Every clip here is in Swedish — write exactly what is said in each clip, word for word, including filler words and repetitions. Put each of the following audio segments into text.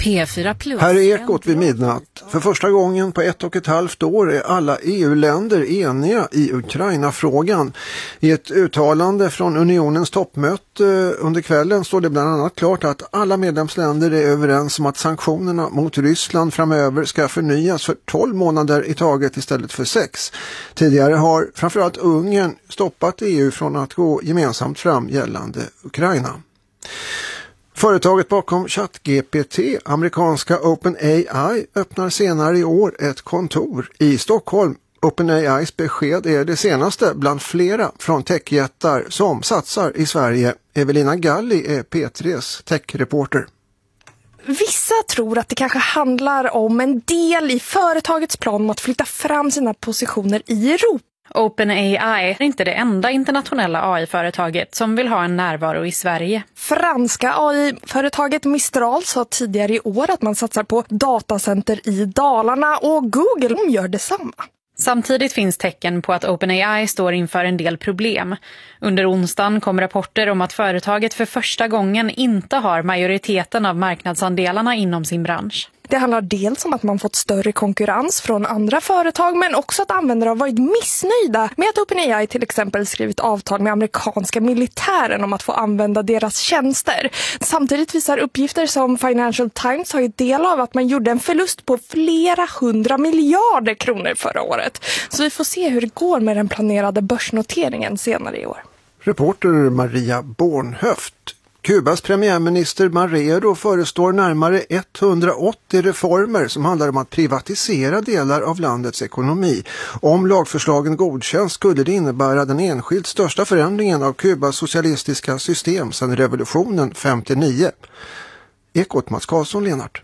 P fyra Plus. Här är Ekot vid midnatt. För första gången på ett och ett halvt år är alla E U-länder eniga i Ukraina-frågan. I ett uttalande från unionens toppmöte under kvällen står det bland annat klart att alla medlemsländer är överens om att sanktionerna mot Ryssland framöver ska förnyas för tolv månader i taget istället för sex. Tidigare har framförallt Ungern stoppat E U från att gå gemensamt fram gällande Ukraina. Företaget bakom ChatGPT, amerikanska OpenAI, öppnar senare i år ett kontor i Stockholm. OpenAIs besked är det senaste bland flera från techjättar som satsar i Sverige. Evelina Galli är P tre:s techreporter. Vissa tror att det kanske handlar om en del i företagets plan om att flytta fram sina positioner i Europa. OpenAI är inte det enda internationella A I-företaget som vill ha en närvaro i Sverige. Franska A I-företaget Mistral sa tidigare i år att man satsar på datacenter i Dalarna och Google gör detsamma. Samtidigt finns tecken på att OpenAI står inför en del problem. Under onsdagen kom rapporter om att företaget för första gången inte har majoriteten av marknadsandelarna inom sin bransch. Det handlar dels om att man fått större konkurrens från andra företag, men också att användare har varit missnöjda med att OpenAI till exempel skrivit avtal med amerikanska militären om att få använda deras tjänster. Samtidigt visar uppgifter som Financial Times har ju del av att man gjorde en förlust på flera hundra miljarder kronor förra året. Så vi får se hur det går med den planerade börsnoteringen senare i år. Reporter Maria Bornhöft. Kubas premiärminister Marrero förestår närmare etthundraåttio reformer som handlar om att privatisera delar av landets ekonomi. Om lagförslagen godkänns skulle det innebära den enskilt största förändringen av Kubas socialistiska system sedan revolutionen femtionio. Ekot Mats Karlsson Lenart.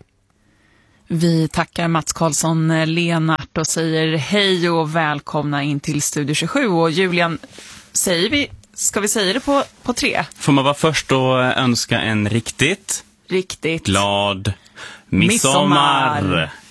Vi tackar Mats Karlsson Lenart och säger hej och välkomna in till Studio tjugosju. Och Julian, säger vi... Ska vi säga det på, på tre? Får man vara först och önska en riktigt, riktigt glad midsommar. midsommar.